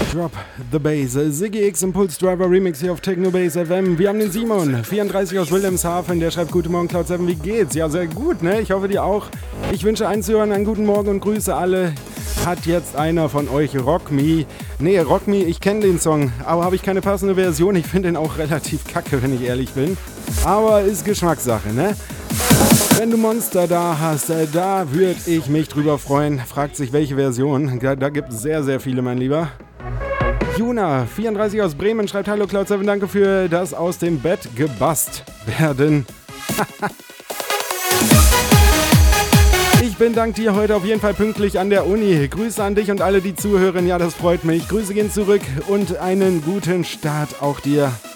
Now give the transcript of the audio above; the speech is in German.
Drop the Bass. Ziggy X Impulse Driver Remix hier auf Techno Bass FM. Wir haben den Simon, 34 aus Wilhelmshaven, der schreibt: Guten Morgen Cloud 7, wie geht's? Ja, sehr gut, ne? Ich hoffe dir auch. Ich wünsche einzuhören einen guten Morgen und grüße alle. Hat jetzt einer von euch Rock Me? Nee, Rock Me, ich kenne den Song, aber habe ich keine passende Version. Ich finde den auch relativ kacke, wenn ich ehrlich bin. Aber ist Geschmackssache, ne? Wenn du Monster da hast, da würde ich mich drüber freuen. Fragt sich, welche Version. Da gibt es sehr, sehr viele, mein Lieber. Juna, 34 aus Bremen, schreibt: Hallo Cloud 7, danke für das aus dem Bett gebast werden. Ich bin dank dir heute auf jeden Fall pünktlich an der Uni. Grüße an dich und alle, die zuhören. Ja, das freut mich. Grüße gehen zurück und einen guten Start auch dir.